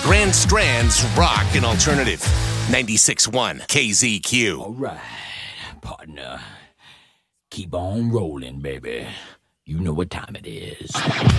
Grand Strand's Rock and Alternative. 96.1 KZQ. All right, partner. Keep on rolling, baby. You know what time it is.